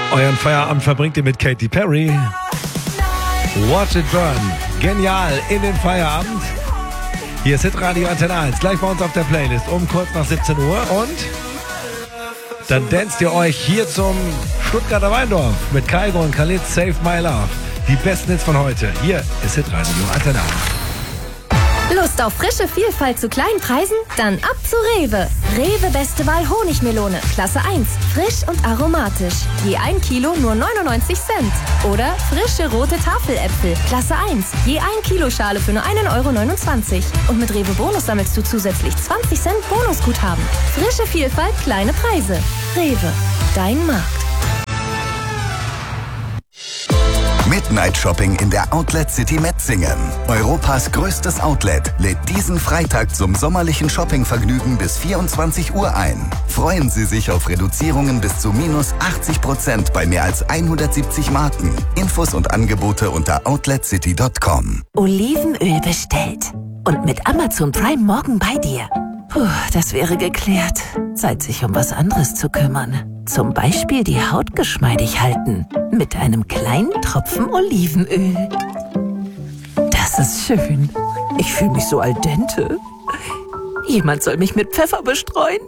Euren Feierabend verbringt ihr mit Katy Perry. Watch It Burn. Genial in den Feierabend. Hier ist Hitradio Antenne 1. Gleich bei uns auf der Playlist um kurz nach 17 Uhr. Und dann danst ihr euch hier zum Stuttgarter Weindorf mit Kaigo und Khalid Save My Love. Die besten Hits von heute. Hier ist Hitradio Antenne 1. Lust auf frische Vielfalt zu kleinen Preisen? Dann ab zu Rewe. Rewe Beste Wahl Honigmelone, Klasse 1. Frisch und aromatisch. Je 1 Kilo nur 99 Cent. Oder frische rote Tafeläpfel, Klasse 1. Je 1 Kilo Schale für nur 1,29 €. Und mit Rewe Bonus sammelst du zusätzlich 20 Cent Bonusguthaben. Frische Vielfalt, kleine Preise. Rewe, dein Markt. Midnight Shopping in der Outlet City Metzingen. Europas größtes Outlet lädt diesen Freitag zum sommerlichen Shoppingvergnügen bis 24 Uhr ein. Freuen Sie sich auf Reduzierungen bis zu minus 80% bei mehr als 170 Marken. Infos und Angebote unter outletcity.com. Olivenöl bestellt. Und mit Amazon Prime morgen bei dir. Puh, das wäre geklärt. Zeit, sich um was anderes zu kümmern. Zum Beispiel die Haut geschmeidig halten. Mit einem kleinen Tropfen Olivenöl. Das ist schön. Ich fühle mich so al dente. Jemand soll mich mit Pfeffer bestreuen.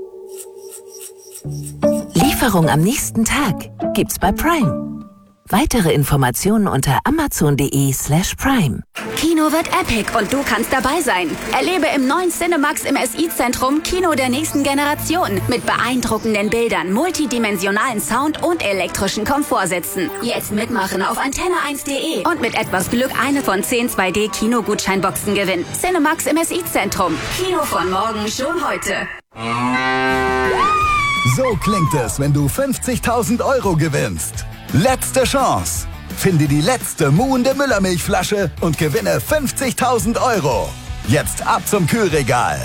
Lieferung am nächsten Tag gibt's bei Prime. Weitere Informationen unter amazon.de/prime. Kino wird epic und du kannst dabei sein. Erlebe im neuen Cinemax im SI-Zentrum Kino der nächsten Generation mit beeindruckenden Bildern, multidimensionalen Sound und elektrischen Komfortsitzen. Jetzt mitmachen auf antenne1.de und mit etwas Glück eine von 10 2D-Kino-Gutscheinboxen gewinnen. Cinemax im SI-Zentrum. Kino von morgen schon heute. So klingt es, wenn du 50.000 € gewinnst. Letzte Chance. Finde die letzte muhende Müllermilchflasche und gewinne 50.000 €. Jetzt ab zum Kühlregal.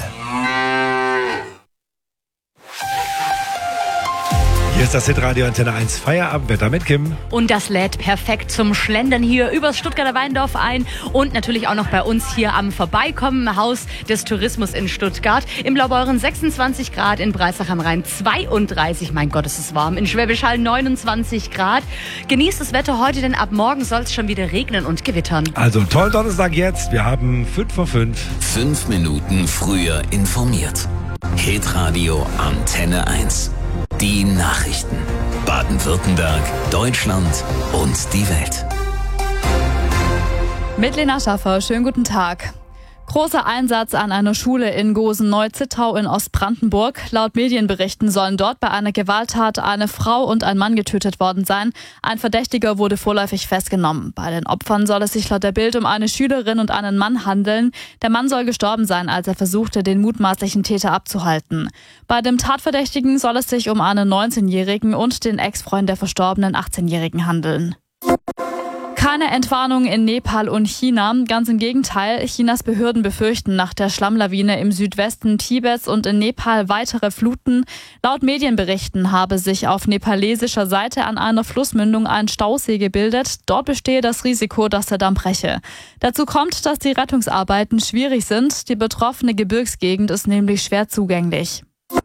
Hier ist das Hitradio Antenne 1 Feierabendwetter mit Kim. Und das lädt perfekt zum Schlendern hier übers Stuttgarter Weindorf ein und natürlich auch noch bei uns hier am Vorbeikommen im Haus des Tourismus in Stuttgart. Im Blaubeuren 26 Grad, in Breisach am Rhein 32, mein Gott, es ist warm, in Schwäbisch Hall 29 Grad. Genießt das Wetter heute, denn ab morgen soll es schon wieder regnen und gewittern. Also tollen Donnerstag jetzt, wir haben 5:05. 5 Minuten früher informiert. Hitradio Antenne 1. Die Nachrichten. Baden-Württemberg, Deutschland und die Welt. Mit Lena Schaffer, schönen guten Tag. Großer Einsatz an einer Schule in Gosen-Neu-Zittau in Ostbrandenburg. Laut Medienberichten sollen dort bei einer Gewalttat eine Frau und ein Mann getötet worden sein. Ein Verdächtiger wurde vorläufig festgenommen. Bei den Opfern soll es sich laut der Bild um eine Schülerin und einen Mann handeln. Der Mann soll gestorben sein, als er versuchte, den mutmaßlichen Täter abzuhalten. Bei dem Tatverdächtigen soll es sich um einen 19-Jährigen und den Ex-Freund der verstorbenen 18-Jährigen handeln. Keine Entwarnung in Nepal und China. Ganz im Gegenteil, Chinas Behörden befürchten nach der Schlammlawine im Südwesten Tibets und in Nepal weitere Fluten. Laut Medienberichten habe sich auf nepalesischer Seite an einer Flussmündung ein Stausee gebildet. Dort bestehe das Risiko, dass der Damm breche. Dazu kommt, dass die Rettungsarbeiten schwierig sind. Die betroffene Gebirgsgegend ist nämlich schwer zugänglich.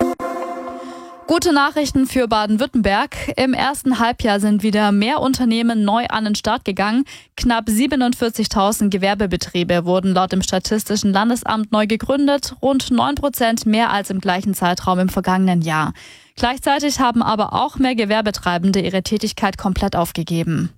Gute Nachrichten für Baden-Württemberg. Im ersten Halbjahr sind wieder mehr Unternehmen neu an den Start gegangen. Knapp 47.000 Gewerbebetriebe wurden laut dem Statistischen Landesamt neu gegründet. Rund 9% mehr als im gleichen Zeitraum im vergangenen Jahr. Gleichzeitig haben aber auch mehr Gewerbetreibende ihre Tätigkeit komplett aufgegeben.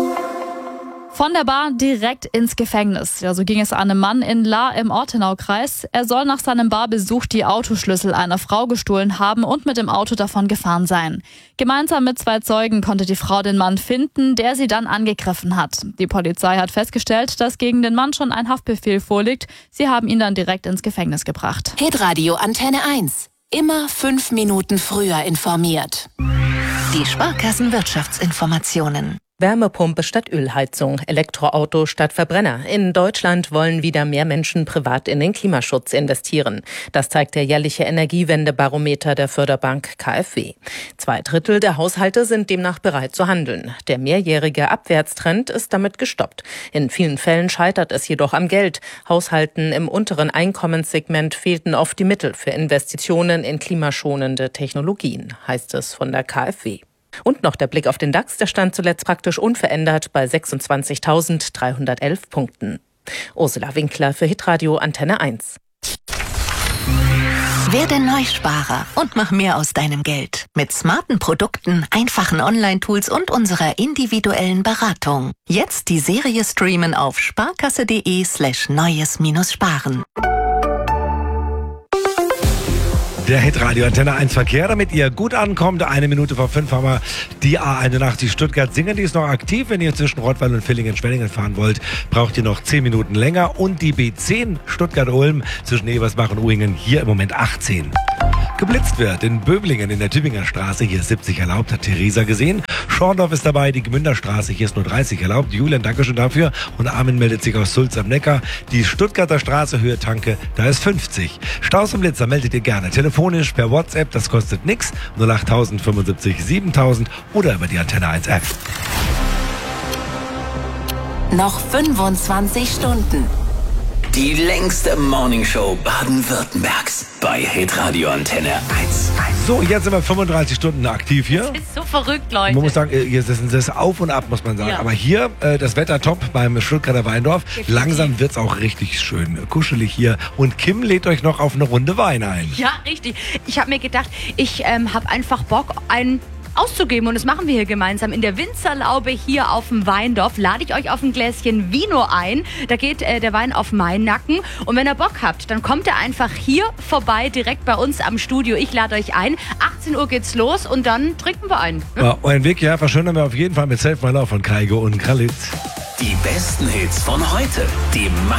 Von der Bar direkt ins Gefängnis. Ja, so ging es einem Mann in Lahr im Ortenaukreis. Er soll nach seinem Barbesuch die Autoschlüssel einer Frau gestohlen haben und mit dem Auto davon gefahren sein. Gemeinsam mit 2 Zeugen konnte die Frau den Mann finden, der sie dann angegriffen hat. Die Polizei hat festgestellt, dass gegen den Mann schon ein Haftbefehl vorliegt. Sie haben ihn dann direkt ins Gefängnis gebracht. Hitradio Antenne 1. Immer 5 Minuten früher informiert. Die Sparkassen-Wirtschaftsinformationen. Wärmepumpe statt Ölheizung, Elektroauto statt Verbrenner. In Deutschland wollen wieder mehr Menschen privat in den Klimaschutz investieren. Das zeigt der jährliche Energiewendebarometer der Förderbank KfW. 2/3 der Haushalte sind demnach bereit zu handeln. Der mehrjährige Abwärtstrend ist damit gestoppt. In vielen Fällen scheitert es jedoch am Geld. Haushalten im unteren Einkommenssegment fehlten oft die Mittel für Investitionen in klimaschonende Technologien, heißt es von der KfW. Und noch der Blick auf den DAX, der stand zuletzt praktisch unverändert bei 26.311 Punkten. Ursula Winkler für Hitradio Antenne 1. Werde Neusparer und mach mehr aus deinem Geld. Mit smarten Produkten, einfachen Online-Tools und unserer individuellen Beratung. Jetzt die Serie streamen auf sparkasse.de/neues-sparen. Der Hitradio Antenne 1 Verkehr, damit ihr gut ankommt. 1 Minute vor 5 haben wir die A81 Stuttgart-Singen. Die ist noch aktiv. Wenn ihr zwischen Rottweil und Villingen-Schwenningen fahren wollt, braucht ihr noch 10 Minuten länger. Und die B10 Stuttgart-Ulm zwischen Ebersbach und Uhingen hier im Moment 18. Geblitzt wird in Böblingen in der Tübinger Straße. Hier ist 70 erlaubt, hat Theresa gesehen. Schorndorf ist dabei, die Gmünder Straße. Hier ist nur 30 erlaubt. Julian, Dankeschön dafür. Und Armin meldet sich aus Sulz am Neckar. Die Stuttgarter Straße, Höhe Tanke, da ist 50. Staus und Blitzer meldet ihr gerne. Telefonisch per WhatsApp, das kostet nix. 08000 75 7000 oder über die Antenne 1 App. Noch 25 Stunden. Die längste Morningshow Baden-Württembergs bei Hitradio Antenne 1. So, jetzt sind wir 35 Stunden aktiv hier. Das ist so verrückt, Leute. Man muss sagen, das ist auf und ab, muss man sagen. Ja. Aber hier, das Wetter top beim Stuttgarter Weindorf. Definitiv. Langsam wird's auch richtig schön kuschelig hier. Und Kim lädt euch noch auf eine Runde Wein ein. Ja, richtig. Ich habe mir gedacht, ich habe einfach Bock, einen auszugeben und das machen wir hier gemeinsam. In der Winzerlaube hier auf dem Weindorf lade ich euch auf ein Gläschen Vino ein. Da geht der Wein auf meinen Nacken und wenn ihr Bock habt, dann kommt ihr einfach hier vorbei, direkt bei uns am Studio. Ich lade euch ein. 18 Uhr geht's los und dann trinken wir ein. Ja, euren Weg ja verschönern wir auf jeden Fall mit Self My Love von Kaigo und Kralitz. Die besten Hits von heute. Die